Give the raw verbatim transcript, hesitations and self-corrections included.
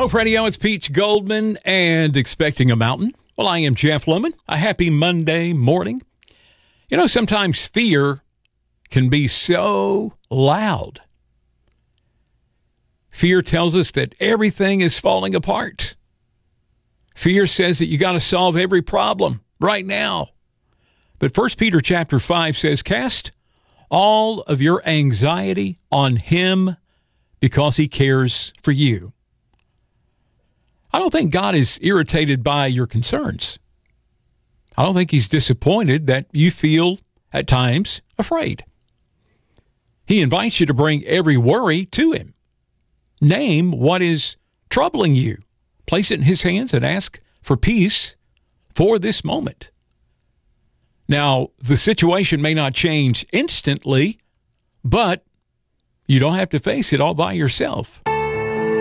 Golf Radio, it's Peach Goldman and Expecting a Mountain. Well, I am Jeff Lemon. A happy Monday morning. You know, sometimes fear can be so loud. Fear tells us that everything is falling apart. Fear says that you got to solve every problem right now. But First Peter chapter five says, cast all of your anxiety on him because he cares for you. I don't think God is irritated by your concerns. I don't think he's disappointed that you feel, at times, afraid. He invites you to bring every worry to him. Name what is troubling you. Place it in his hands and ask for peace for this moment. Now, the situation may not change instantly, but you don't have to face it all by yourself.